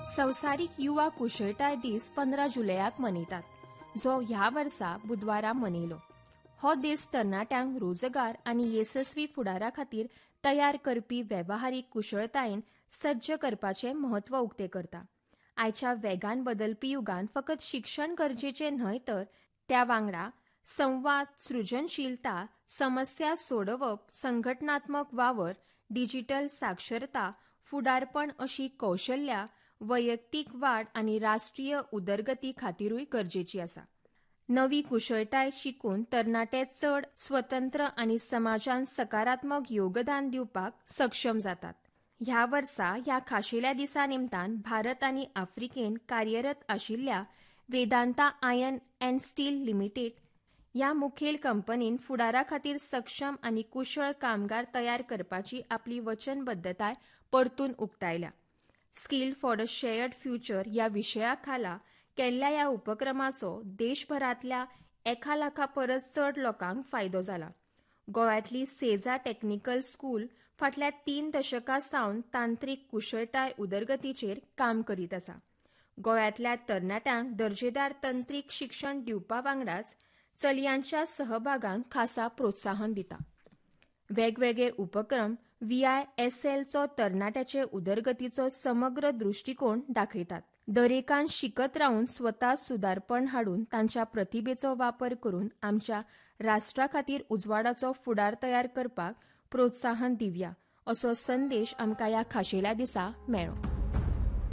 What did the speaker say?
संवसारीक युवा कुशळटाय दीस 15 जुलयाक मनयतात, जो ह्या वर्सा बुधवारा मनयलो. हो दीस तरणाट्यांक रोजगार आनी येसस्वी फुडारा खातीर तयार करपी वेवहारीक कुशळटायेन सज्ज करपाचें म्हत्व उक्तें करता. आयच्या वेगान बदलपी युगान फकत शिक्षण गरजेचें न्हय तर त्या वांगडा संवाद, सृजनशीलता, समस्या सोडवप, संघटनात्मक वावर, डिजिटल साक्षरता, फुडारपण अशी कौशल्यां वैयक्तीक वाड आनी राष्ट्रीय उदरगती खातीरूय गरजेची आसा. नवी कुशळटाय शिकून तरणाटे चड स्वतंत्र आनी समाजान सकारात्मक योगदान दिवपाक सक्षम जातात. ह्या वर्सा ह्या खाशेल्या दिसा निमतान भारत आनी आफ्रिकेन कार्यरत आशिल्ल्या Vedanta iron and still limited ह्या मुखेल कंपनीन फुडारा खातीर सक्षम आनी कुशळ कामगार तयार करपाची आपली वचनबद्धताय परतून उक्तायल्या. Skill for a shared future ह्या विशया खाला केल्ल्या ह्या उपक्रमाचो देशभरांतल्या 1 लाखा परस चड लोकांक फायदो जाला. गोंयांतली सेजा टॅक्निकल स्कूल फाटल्या 3 दशकां सावन तांत्रीक कुशळटाय उदरगतीचेर काम करीत आसा. गोंयांतल्या तरणाट्यांक दर्जेदार तंत्रीक शिक्षण दिवपा वांगडाच चलयांच्या सहभागांक खासा प्रोत्साहन दिता. वेगवेगळे उपक्रम VISLचो तरणाट्याचे उदरगतीचो समग्र दृश्टिकोन दाखयतात. दरेकान शिकत रावन स्वता सुदारपण हाडून तांच्या प्रतिभेचो वापर करून आमच्या राष्ट्रा खातीर उजवाडाचो फुडार तयार करपाक प्रोत्साहन दिवया, असो संदेश आमकां ह्या खाशेल्या दिसा मेळ्ळो.